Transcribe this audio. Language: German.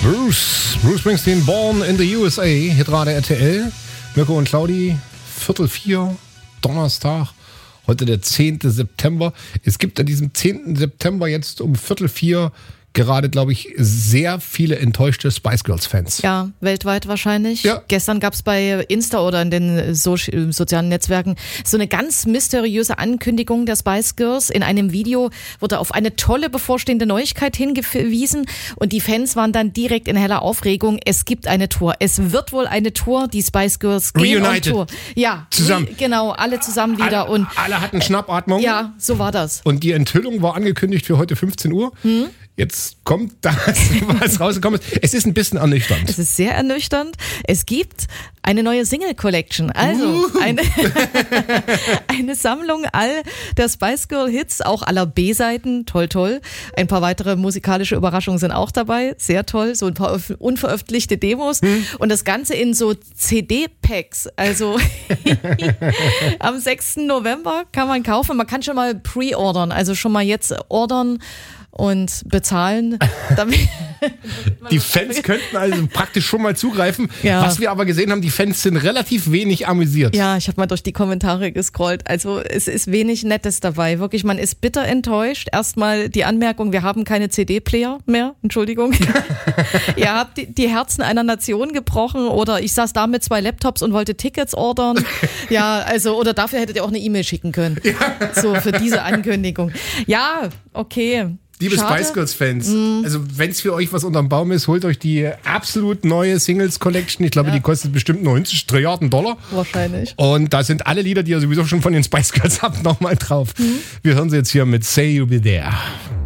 Bruce Springsteen, Born in the USA, Hitrate RTL. Mirko und Claudi, 3:45, Donnerstag, heute der 10. September. Es gibt an diesem 10. September jetzt um 3:45 gerade, glaube ich, sehr viele enttäuschte Spice Girls-Fans. Ja, weltweit wahrscheinlich. Ja. Gestern gab es bei Insta oder in den sozialen Netzwerken so eine ganz mysteriöse Ankündigung der Spice Girls. In einem Video wurde auf eine tolle bevorstehende Neuigkeit hingewiesen und die Fans waren dann direkt in heller Aufregung. Es gibt eine Tour. Es wird wohl eine Tour. Die Spice Girls gehen on Tour. Ja, zusammen. Genau, alle zusammen wieder. Alle hatten Schnappatmung. Ja, so war das. Und die Enthüllung war angekündigt für heute 15 Uhr. Jetzt kommt das, was rausgekommen ist. Es ist ein bisschen ernüchternd. Es ist sehr ernüchternd. Es gibt eine neue Single-Collection. Also eine Sammlung all der Spice Girl Hits, auch aller B-Seiten. Toll, toll. Ein paar weitere musikalische Überraschungen sind auch dabei. Sehr toll. So ein paar unveröffentlichte Demos. Und das Ganze in so CD-Packs. Also am 6. November kann man kaufen. Man kann schon mal pre-ordern. Also schon mal jetzt ordern und bezahlen. Damit die Fans könnten also praktisch schon mal zugreifen. Ja. Was wir aber gesehen haben, die Fans sind relativ wenig amüsiert. Ja, ich habe mal durch die Kommentare gescrollt. Also es ist wenig Nettes dabei. Wirklich, man ist bitter enttäuscht. Erstmal die Anmerkung, wir haben keine CD-Player mehr. Entschuldigung. Ihr habt die Herzen einer Nation gebrochen oder ich saß da mit 2 Laptops und wollte Tickets ordern. Ja, also oder dafür hättet ihr auch eine E-Mail schicken können. Ja. So für diese Ankündigung. Ja, okay. Liebe Schade. Spice Girls Fans, also wenn es für euch was unterm Baum ist, holt euch die absolut neue Singles Collection. Ich glaube, die kostet bestimmt 90 Trilliarden $. Wahrscheinlich. Und da sind alle Lieder, die ihr sowieso schon von den Spice Girls habt, nochmal drauf. Wir hören sie jetzt hier mit Say You'll Be There.